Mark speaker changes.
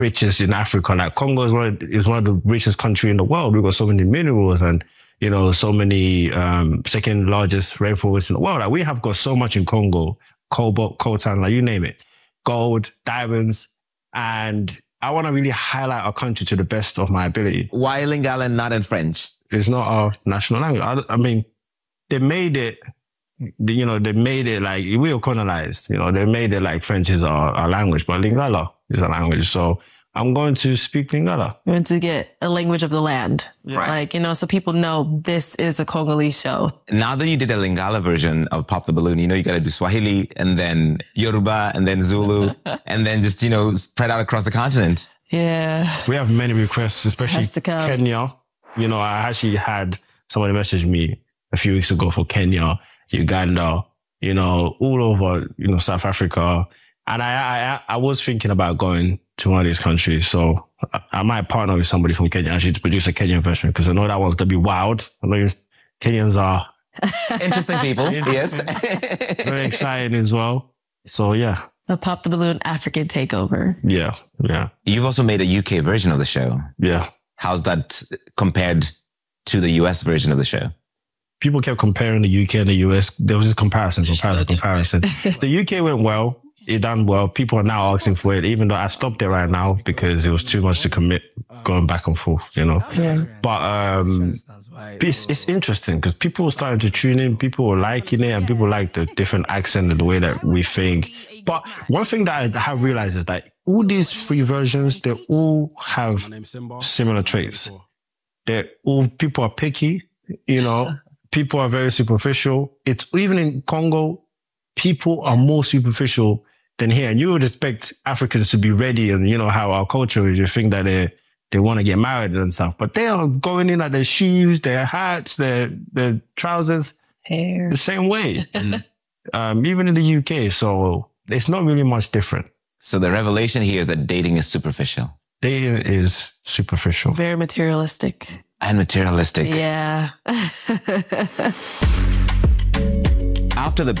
Speaker 1: richest in Africa. Like Congo is one of the richest countries in the world. We've got so many minerals and, you know, so many second largest rainforests in the world. Like we have got so much in Congo, cobalt, coltan, like you name it, gold, diamonds. And I want to really highlight our country to the best of my ability.
Speaker 2: Why Lingala and not in French?
Speaker 1: It's not our national language. I mean, they made it, you know, they made it like, we were colonized, you know, they made it like French is our language, but Lingala is a language. So I'm going to speak Lingala.
Speaker 3: We're going to get a language of the land.
Speaker 2: Right.
Speaker 3: Like, you know, so people know this is a Congolese show.
Speaker 2: Now that you did a Lingala version of Pop the Balloon, you know, you got to do Swahili and then Yoruba and then Zulu and then just, you know, spread out across the continent.
Speaker 3: Yeah.
Speaker 1: We have many requests, especially
Speaker 3: Has to come.
Speaker 1: Kenya. You know, I actually had somebody message me a few weeks ago for Kenya, Uganda, you know, all over, you know, South Africa. And I was thinking about going to one of these countries. So I might partner with somebody from Kenya actually to produce a Kenyan version because I know that one's going to be wild. I know Kenyans are
Speaker 2: Interesting people. Yes.
Speaker 1: very exciting as well. So yeah.
Speaker 3: A Pop the Balloon African takeover.
Speaker 1: Yeah. Yeah.
Speaker 2: You've also made a UK version of the show.
Speaker 1: Yeah.
Speaker 2: How's that compared to the US version of the show?
Speaker 1: People kept comparing the UK and the US. There was this comparison. The UK went well. It done well. People are now asking for it, even though I stopped it right now because it was too much to commit going back and forth, you know.
Speaker 3: Yeah.
Speaker 1: But it's interesting because people were starting to tune in. People were liking it and people like the different accent and the way that we think. But one thing that I have realized is that all these three versions, they all have similar traits. People are picky, you know. People are very superficial. It's even in Congo, people are more superficial than here. And you would expect Africans to be ready and, you know, how our culture is. You think that they want to get married and stuff, but they are going in like their shoes, their hats, their trousers,
Speaker 3: Hair.
Speaker 1: the same way. Even in the UK. So it's not really much different.
Speaker 2: So the revelation here is that dating is superficial.
Speaker 1: Dating is superficial.
Speaker 3: Very materialistic.
Speaker 2: And materialistic.
Speaker 3: Yeah.
Speaker 2: After the